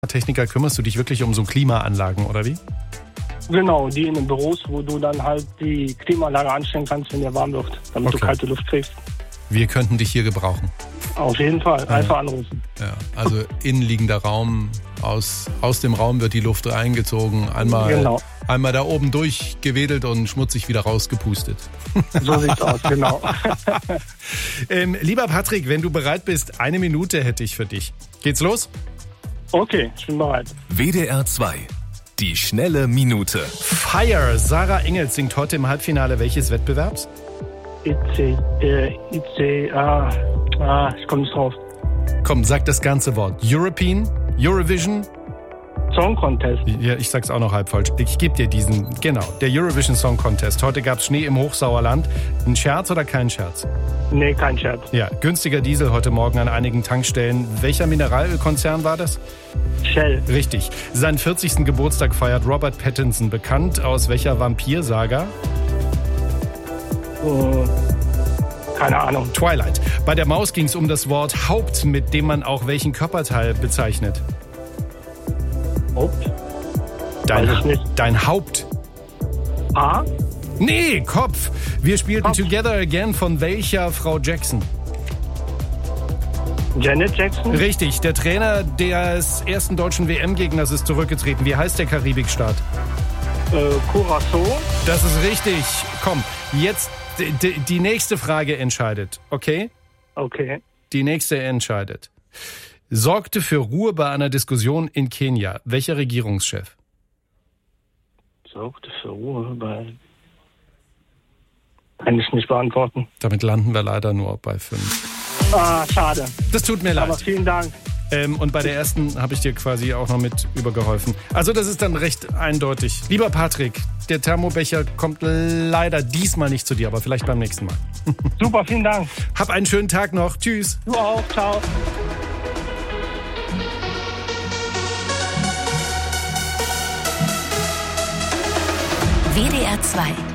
Techniker kümmerst du dich wirklich um so Klimaanlagen, oder wie? Genau, die in den Büros, wo du dann halt die Klimaanlage anstellen kannst, wenn dir warm wird, damit du kalte Luft kriegst. Wir könnten dich hier gebrauchen. Auf jeden Fall, einfach anrufen. Ja, also innenliegender Raum, aus dem Raum wird die Luft reingezogen, einmal da oben durchgewedelt und schmutzig wieder rausgepustet. So sieht's aus, genau. Lieber Patrick, wenn du bereit bist, 1 Minute hätte ich für dich. Geht's los? Okay, ich bin bereit. WDR 2, die schnelle Minute. Fire, Sarah Engels singt heute im Halbfinale welches Wettbewerbs? ich komme nicht drauf. Komm, sag das ganze Wort. European, Eurovision. Song Contest. Ja, ich sag's auch noch halb falsch. Ich gebe dir diesen, genau, der Eurovision Song Contest. Heute gab's Schnee im Hochsauerland. Ein Scherz oder kein Scherz? Nee, kein Scherz. Ja, günstiger Diesel heute Morgen an einigen Tankstellen. Welcher Mineralölkonzern war das? Shell. Richtig. Seinen 40. Geburtstag feiert Robert Pattinson, bekannt aus welcher Vampirsaga? Keine Ahnung. Twilight. Bei der Maus ging es um das Wort Haupt, mit dem man auch welchen Körperteil bezeichnet. Haupt? Dein Haupt. A? Nee, Kopf. Wir spielten Kopf. Together Again von welcher Frau Jackson? Janet Jackson? Richtig. Der Trainer des ersten deutschen WM-Gegners ist zurückgetreten. Wie heißt der Karibikstaat? Curaçao? Das ist richtig. Komm, jetzt die nächste Frage entscheidet, okay? Okay. Die nächste entscheidet. Sorgte für Ruhe bei einer Diskussion in Kenia. Welcher Regierungschef? Sorgte für Ruhe bei... Kann ich nicht beantworten. Damit landen wir leider nur bei 5. Ah, schade. Das tut mir leid. Aber vielen Dank. Und bei der ersten habe ich dir quasi auch noch mit übergeholfen. Also das ist dann recht eindeutig. Lieber Patrick, der Thermobecher kommt leider diesmal nicht zu dir, aber vielleicht beim nächsten Mal. Super, vielen Dank. Hab einen schönen Tag noch. Tschüss. Du auch. Ciao. WDR 2